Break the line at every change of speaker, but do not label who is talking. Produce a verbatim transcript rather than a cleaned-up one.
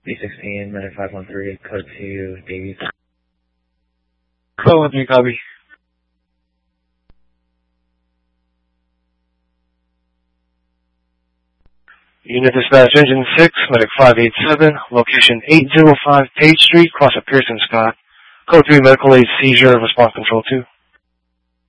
B sixteen, Medic five one three, code two, Davies.
five one three, copy. Unit dispatch, engine six, Medic five eight seven, location eight oh five Page Street, cross at Pearson Scott. Code three, medical aid seizure, response control two.